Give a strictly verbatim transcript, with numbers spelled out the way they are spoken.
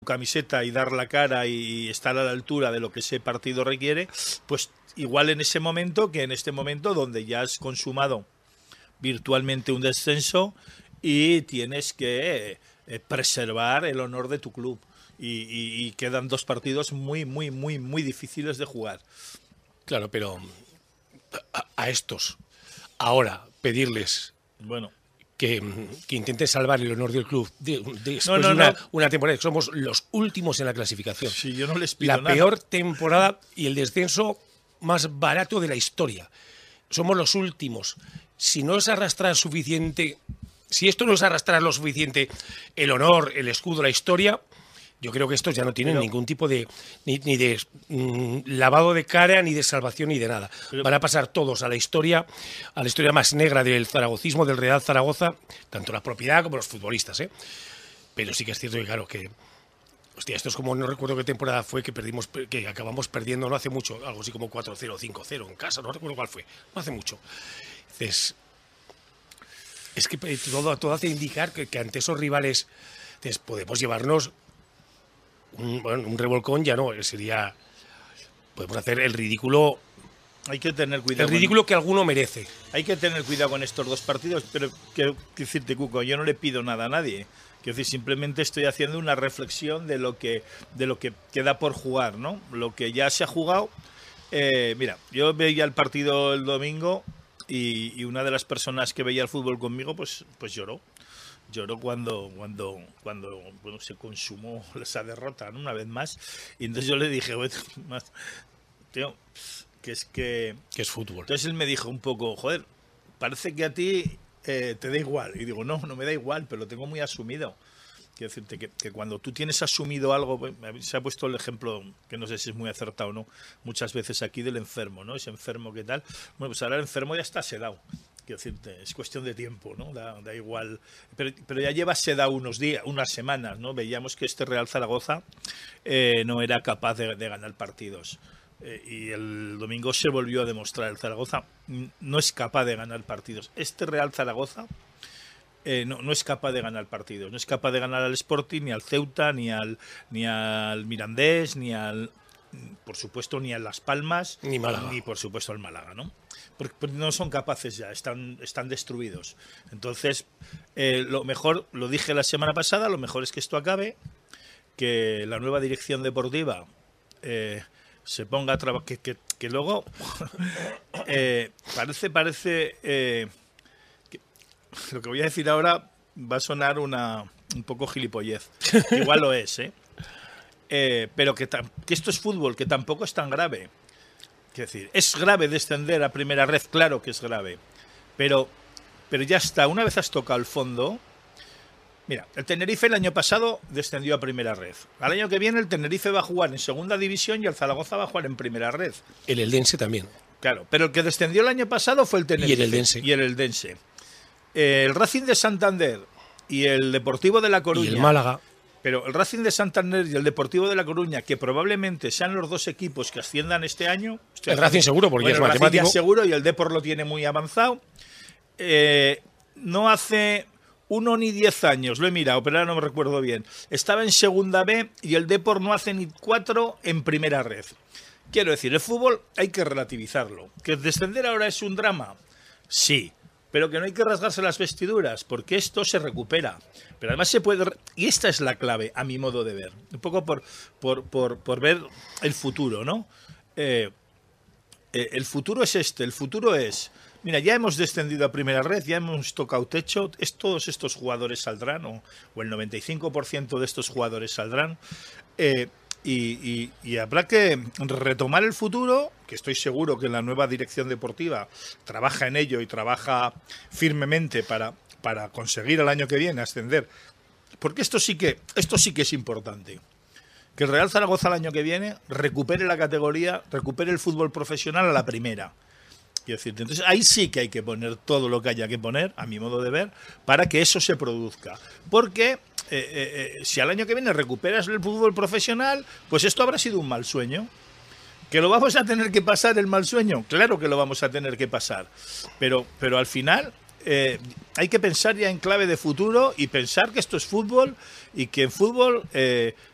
camiseta y dar la cara y estar a la altura de lo que ese partido requiere, pues igual en ese momento que en este momento donde ya has consumado virtualmente un descenso y tienes que eh, preservar el honor de tu club y, y, y quedan dos partidos muy, muy, muy, muy difíciles de jugar. Claro, pero a, a estos, ahora, pedirles... Bueno... Que, que intenten salvar el honor del club de, de, después no, no, de una, no. una temporada. Somos los últimos en la clasificación. Sí, yo no les pido la nada. peor temporada y el descenso más barato de la historia. Somos los últimos. Si no es arrastrar suficiente, si esto no es arrastrar lo suficiente el honor, el escudo, la historia, yo creo que estos ya no tienen pero, ningún tipo de ni, ni de mmm, lavado de cara, ni de salvación, ni de nada. Pero, Van a pasar todos a la historia, a la historia más negra del zaragocismo, del Real Zaragoza, tanto la propiedad como los futbolistas, ¿eh? Pero sí que es cierto que, claro, que hostia, esto es como, no recuerdo qué temporada fue que perdimos, que acabamos perdiendo no hace mucho, algo así como cuatro cero, cinco cero en casa, no recuerdo cuál fue, no hace mucho. Entonces, es que todo, todo hace indicar que, que ante esos rivales entonces, podemos llevarnos Un, bueno, un revolcón ya no, sería... Podemos hacer el ridículo... Hay que tener cuidado. El ridículo con, que alguno merece. Hay que tener cuidado con estos dos partidos, pero quiero decirte, Cuco, yo no le pido nada a nadie. Quiero decir, simplemente estoy haciendo una reflexión de lo que, de lo que queda por jugar, ¿no? Lo que ya se ha jugado. Eh, mira, yo veía el partido el domingo y, y una de las personas que veía el fútbol conmigo, pues, pues lloró. Lloró cuando cuando cuando bueno, se consumó esa derrota, ¿no? Una vez más. Y entonces yo le dije, bueno, tío, que es que... Que es fútbol. Entonces él me dijo un poco, joder, parece que a ti eh, te da igual. Y digo, no, no me da igual, pero lo tengo muy asumido. Quiero decirte que, que cuando tú tienes asumido algo, se ha puesto el ejemplo, que no sé si es muy acertado o no, muchas veces aquí del enfermo, ¿no? Ese enfermo que tal. Bueno, pues ahora el enfermo ya está sedado. Quiero decirte, es cuestión de tiempo, ¿no? Da, da igual. Pero, pero ya lleva sedado unos días, unas semanas, ¿no? Veíamos que este Real Zaragoza eh, no era capaz de, de ganar partidos. Eh, y el domingo se volvió a demostrar, el Zaragoza no es capaz de ganar partidos. Este Real Zaragoza eh, no, no es capaz de ganar partidos. No es capaz de ganar al Sporting, ni al Ceuta, ni al, ni al Mirandés, ni al... por supuesto, ni a Las Palmas, ni Málaga, ni por supuesto al Málaga, ¿no? Porque no son capaces ya, están, están destruidos. Entonces, eh, lo mejor, lo dije la semana pasada, lo mejor es que esto acabe, que la nueva dirección deportiva eh, se ponga a trabajar, que, que, que luego eh, parece, parece, eh, que, lo que voy a decir ahora va a sonar una, un poco gilipollez, igual lo es, ¿eh? Eh, pero que, que esto es fútbol, que tampoco es tan grave. Quiero decir, es grave descender a primera red, claro que es grave, pero, pero ya está, una vez has tocado el fondo. Mira, el Tenerife el año pasado descendió a primera red. Al año que viene el Tenerife va a jugar en segunda división y el Zaragoza va a jugar en primera red. El Eldense también. Claro, pero el que descendió el año pasado fue el Tenerife. Y el Eldense. Y el Eldense. Eh, el Racing de Santander y el Deportivo de La Coruña. Y el Málaga. Pero el Racing de Santander y el Deportivo de La Coruña, que probablemente sean los dos equipos que asciendan este año. El Racing seguro, porque bueno, es el matemático. Racing ya seguro y el Depor lo tiene muy avanzado. Eh, no hace uno ni diez años, lo he mirado, pero ahora no me recuerdo bien. Estaba en segunda B y el Depor no hace ni cuatro en primera red. Quiero decir, el fútbol hay que relativizarlo. ¿Que descender ahora es un drama? Sí. Pero que no hay que rasgarse las vestiduras, porque esto se recupera. Pero además se puede... Y esta es la clave, a mi modo de ver. Un poco por, por, por, por ver el futuro, ¿no? Eh, eh, el futuro es este. El futuro es... Mira, ya hemos descendido a primera red, ya hemos tocado techo. Es, todos estos jugadores saldrán, o, o el noventa y cinco por ciento de estos jugadores saldrán. Eh, y, y, y habrá que retomar el futuro, que estoy seguro que la nueva dirección deportiva trabaja en ello y trabaja firmemente para, para conseguir el año que viene ascender, porque esto sí que esto sí que es importante, que el Real Zaragoza el año que viene recupere la categoría, recupere el fútbol profesional a la primera. Quiero decirte, entonces ahí sí que hay que poner todo lo que haya que poner, a mi modo de ver, para que eso se produzca, porque Eh, eh, eh, si al año que viene recuperas el fútbol profesional, pues esto habrá sido un mal sueño. ¿Que lo vamos a tener que pasar el mal sueño? Claro que lo vamos a tener que pasar. Pero, pero al final eh, hay que pensar ya en clave de futuro y pensar que esto es fútbol y que en fútbol eh,